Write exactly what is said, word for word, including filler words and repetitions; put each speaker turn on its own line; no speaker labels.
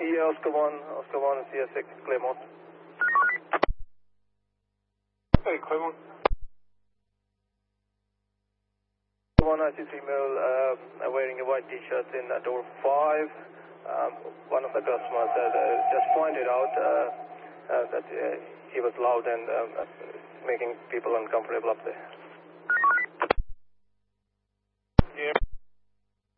Yeah, Oscar one, Oscar one, C S six, Claymont.
Hey, Claymont.
One, I see female uh, wearing a white t-shirt in uh, door five. Um, one of the customers uh, just pointed out uh, uh, that uh, he was loud and um, making people uncomfortable up there.